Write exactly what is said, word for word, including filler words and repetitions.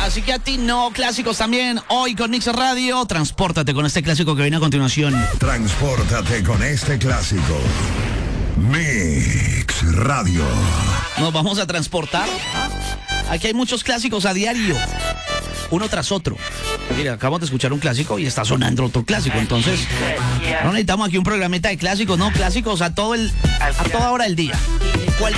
así que a ti no, clásicos también. Hoy con Mix Radio, transpórtate con este clásico que viene a continuación. Transpórtate con este clásico. Mix Radio. Nos vamos a transportar. Aquí hay muchos clásicos a diario, uno tras otro. Mira, acabamos de escuchar un clásico y está sonando otro clásico. Entonces, no necesitamos aquí un programita de clásicos, no, clásicos a todo el, a toda hora del día.